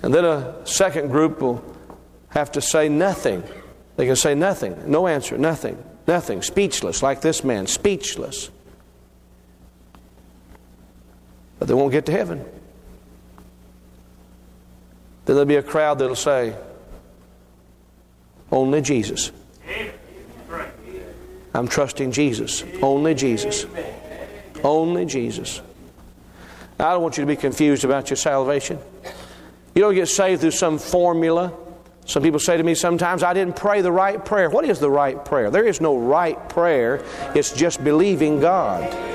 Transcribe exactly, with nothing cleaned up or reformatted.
And then a second group will have to say nothing. They can say nothing. No answer. Nothing. Nothing. Speechless, like this man. Speechless. But they won't get to heaven. Then there'll be a crowd that'll say, only Jesus. I'm trusting Jesus. Only Jesus. Only Jesus. Now, I don't want you to be confused about your salvation. You don't get saved through some formula. Some people say to me sometimes, I didn't pray the right prayer. What is the right prayer? There is no right prayer. It's just believing God.